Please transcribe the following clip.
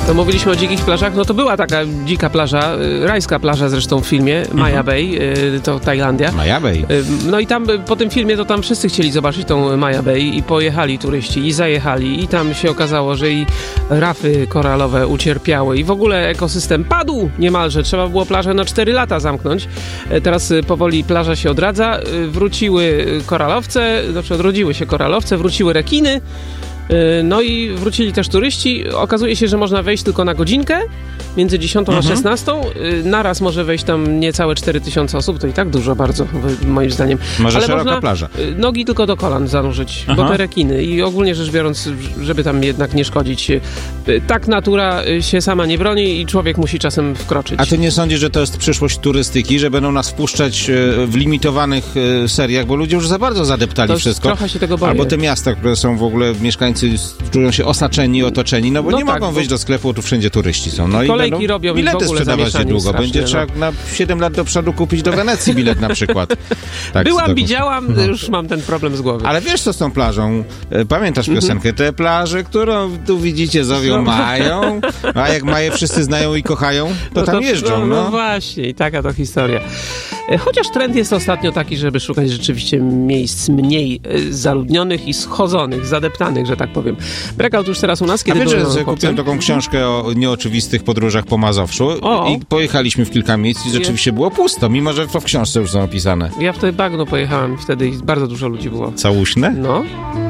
No mówiliśmy o dzikich plażach, no to była taka dzika plaża, rajska plaża zresztą w filmie, Maya Bay, to Tajlandia. Maya Bay. No i tam po tym filmie to tam wszyscy chcieli zobaczyć tą Maya Bay i pojechali turyści i zajechali i tam się okazało, że i rafy koralowe ucierpiały i w ogóle ekosystem padł niemalże. Trzeba było plażę na 4 lata zamknąć. Teraz powoli plaża się odradza, wróciły koralowce, znaczy odrodziły się koralowce, wróciły rekiny. No i wrócili też turyści. Okazuje się, że można wejść tylko na godzinkę, między 10 a 16. Naraz może wejść tam niecałe 4000 osób, to i tak dużo bardzo, moim zdaniem. Może ale szeroka można plaża. Nogi tylko do kolan zanurzyć, bo te rekiny i ogólnie rzecz biorąc, żeby tam jednak nie szkodzić. Tak natura się sama nie broni i człowiek musi czasem wkroczyć. A ty nie sądzisz, że to jest przyszłość turystyki, że będą nas wpuszczać w limitowanych seriach, bo ludzie już za bardzo zadeptali to wszystko. Trochę się tego boję. Albo te miasta, które są w ogóle, mieszkańcy czują się osaczeni, otoczeni, no bo nie mogą wyjść do sklepu, tu wszędzie turyści są. No kolejki i robią bilety w ogóle sprzedawać niedługo. strasznie, Będzie trzeba na 7 lat do przodu kupić do Wenecji bilet na przykład. Tak, widziałam, już mam ten problem z głowy. Ale wiesz, co z tą plażą? Pamiętasz piosenkę? Te plaże, którą tu widzicie, zowią mają, a jak maje wszyscy znają i kochają, to tam jeżdżą. No właśnie, i taka to historia. Chociaż trend jest ostatnio taki, żeby szukać rzeczywiście miejsc mniej zaludnionych i schodzonych, zadeptanych, że tak powiem. Breakout już teraz u nas, kiedy byłem że kupiłem taką książkę o nieoczywistych podróżach po Mazowszu i pojechaliśmy w kilka miejsc i rzeczywiście było pusto, mimo że to w książce już są opisane. Ja w te bagno pojechałem wtedy i bardzo dużo ludzi było. Całuśne? No.